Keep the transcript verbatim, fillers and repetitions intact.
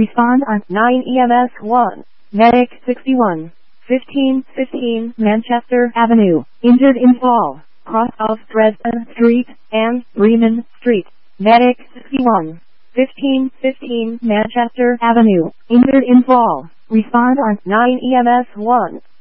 Respond on nine E M S one. Medic sixty-one. fifteen fifteen Manchester Avenue. Injured in fall. Cross of Dresden Street and Bremen Street. Medic sixty-one. fifteen fifteen Manchester Avenue. Injured in fall. Respond on nine E M S one.